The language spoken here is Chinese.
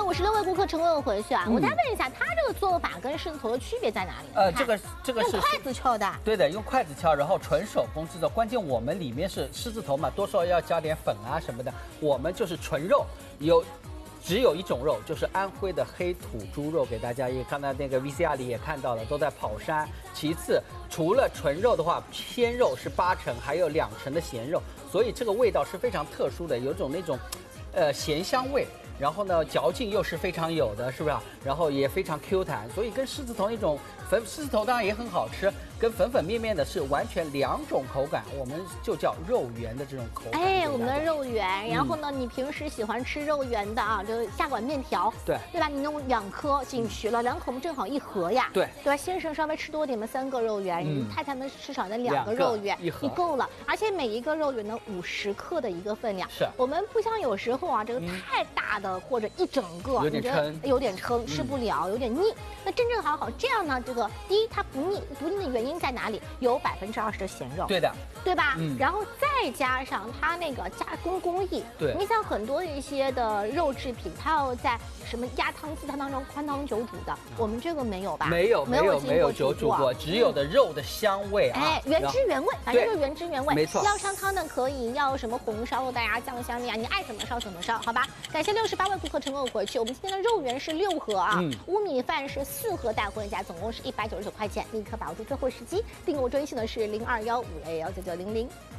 56位顾客成功的回去啊！我再问一下，他这个做法跟狮子头的区别在哪里？ 这个是用筷子敲的。 对的，用筷子敲，然后纯手工制作。关键我们里面是狮子头嘛，多少要加点粉啊什么的。我们就是纯肉，只有一种肉，就是安徽的黑土猪肉，给大家也看到那个 VCR 里也看到了，都在跑山。其次，除了纯肉的话，鲜肉是80%，还有2成的咸肉，所以这个味道是非常特殊的，有种那种，咸香味。然后呢，嚼劲又是非常有的，是不是？然后也非常 Q 弹，所以跟狮子头那种狮子头当然也很好吃，跟粉粉面面的是完全2种口感，我们就叫肉圆的这种口感。 我们的肉圆。然后呢，你平时喜欢吃肉圆的啊，就下碗面条，对吧？你弄2颗进去了，2口正好1盒呀，对吧？先生稍微吃多点嘛，3个肉圆，太太们吃少的2个肉圆，一够了。而且每一个肉圆呢50克的一个分量，我们不像有时候啊，这个太大的或者一整个，有点撑，吃不了，有点腻。那真正好这样呢，这个第一它不腻的原因在哪里？有20%的咸肉， 对的， 对吧？然后再加上它那个加工工艺，你像很多一些的肉制品，它要在什么鸭汤、鸡汤当中宽汤久煮的，我们这个没有吧？没有久煮过，只有的肉的香味啊， 原汁原味，反正就是原汁原味。 没错， 要上汤的可以，要什么红烧的呀、酱香的呀，你爱怎么烧怎么烧，好吧？感谢68位顾客成功回去。我们今天的肉圆是6盒啊，乌米饭是4盒带回家，总共是199块钱，立刻把握住最后时机。订阅我专线的是0215619900。